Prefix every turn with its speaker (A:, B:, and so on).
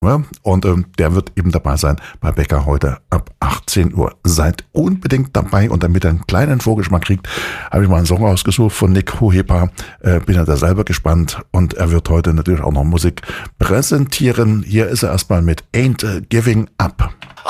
A: Ja, und der wird eben dabei sein bei Becker heute ab 18 Uhr. Seid unbedingt dabei, und damit ihr einen kleinen Vorgeschmack kriegt, habe ich mal einen Song ausgesucht von Nick Huhepa. Bin ja da selber gespannt, und er wird heute natürlich auch noch Musik präsentieren. Hier ist er erstmal mit Ain't Giving Up.